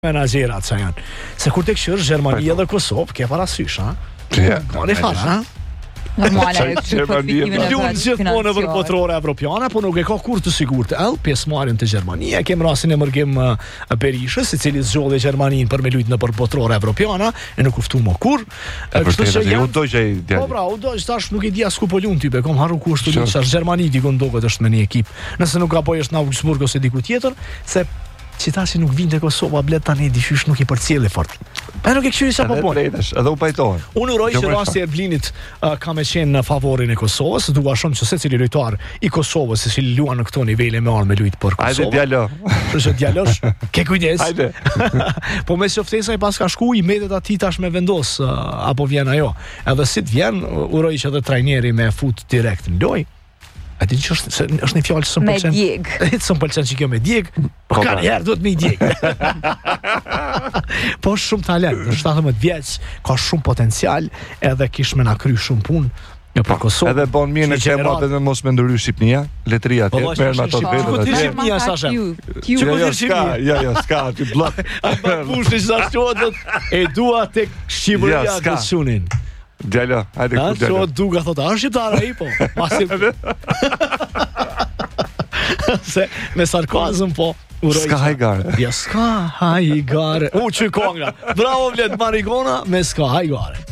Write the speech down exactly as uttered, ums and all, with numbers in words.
menaxherat sa janë. Se kur tek qysh Gjermania dhe Kosovë, ke parasysh, ha? Ka ne fara, ha? Normale, perspektivën e Lunë gjithmonë për botërore evropiane, po nuk e ka kur të sigurt. El pjesëmarrjen te Gjermania, kem rastin e Mërgim uh, Berishës, i cili zgjodhi Gjermaninë për me lujt në për botërore evropiane, e nuk uftu më kur. Kështu që u dojë Po pra, u dojë tash nuk e di as ku po lund ti, be kom harru ku është lutë, tash Gjermani diku ndoqet është me një ekip. Nëse nuk gaboj është në Augsburg ose diku tjetër, se qitasi nuk vinë te Kosova, blet tani dishysh nuk i përcjellë fort. Pa nuk e këshyri sa po bën. Edhe u pajtohen. Unë uroj që rasti i Erblinit uh, ka me qenë në favorin e Kosovës, dua shumë që secili lojtar i Kosovës se si luan në këto nivele me armë lujt për Kosovë. Hajde djalo. Përse djalosh, ke kujdes. Hajde. Po me qoftesa i pas ka shku i metet atij tash me vendos uh, apo vjen ajo. Edhe si të vjen, uroj që edhe trajneri me fut direkt në lojë. A di që është, se, është një fjallë që së më pëlqen. Me djeg. Së më pëlqen që kjo me djeg, po ka njerë duhet me i djeg. Po është shumë talent, në shtatëmbëdhjetë vjeç, ka shumë potencial, edhe kish me na kry shumë punë në për Kosovë. Edhe bon mirë në qema edhe mos me ndërry Shqipnia, letëria atje, merë në ato vetë atje. Shqipnia, sa shem? Që jo, s'ka, jo, jo, s'ka, aty blok. A pa pushni që sa shqohet, e dua tek Shqipëria këtë shunin. Djalo, hajde ku djalo. A, që duka thotë, a shqiptar ai po. Masi... Se me sarkazm po uroj. Ska hajgare. Ja, ska hajgare. U, që konga. Bravo, vlet Marigona, me ska hajgare.